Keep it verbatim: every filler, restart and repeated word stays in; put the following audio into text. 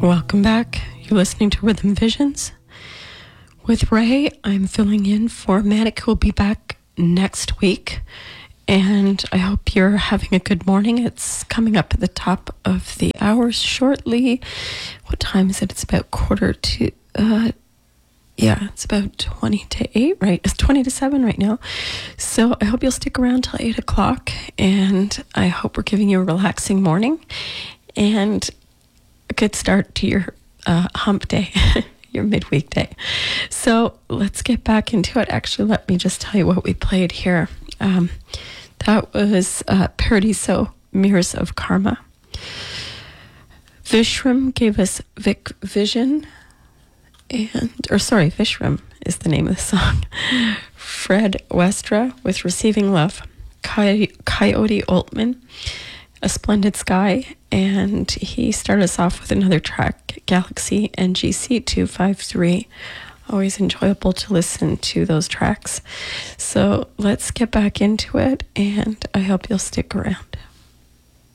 Welcome back. You're listening to Rhythm Visions with Ray. I'm filling in for Manic, who will be back next week. And I hope you're having a good morning. It's coming up at the top of the hour shortly. What time is it? It's about quarter to, uh, yeah, it's about twenty to eight, right? It's twenty to seven right now. So I hope you'll stick around till eight o'clock. And I hope we're giving you a relaxing morning and a good start to your uh, hump day, your midweek day. So let's get back into it. Actually, let me just tell you what we played here. Um, that was uh, Paradiso, Mirrors of Karma. Vishram gave us Vic Vision, and, or sorry, Vishram is the name of the song. Fred Westra with Receiving Love. Coy- Coyote Altman, A Splendid Sky, and he started us off with another track, Galaxy N G C two five three. Always enjoyable to listen to those tracks. So let's get back into it, and I hope you'll stick around.